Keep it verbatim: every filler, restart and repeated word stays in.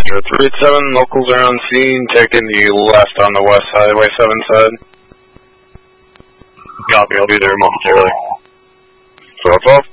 Metro three eight seven, locals are on scene, taking the left on the west highway seven side. Copy, I'll be there momentarily. twelve twelve.